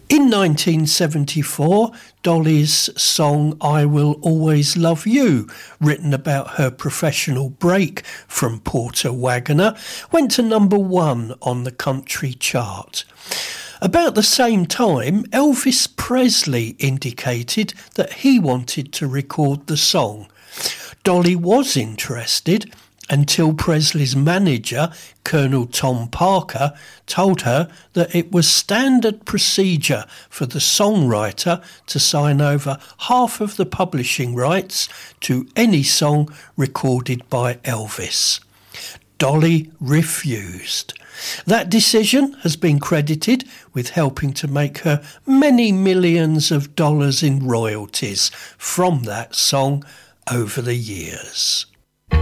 In 1974, Dolly's song I Will Always Love You, written about her professional break from Porter Wagoner, went to number 1 on the country chart. About the same time, Elvis Presley indicated that he wanted to record the song. Dolly was interested until Presley's manager, Colonel Tom Parker, told her that it was standard procedure for the songwriter to sign over half of the publishing rights to any song recorded by Elvis. Dolly refused. That decision has been credited with helping to make her many millions of dollars in royalties from that song over the years.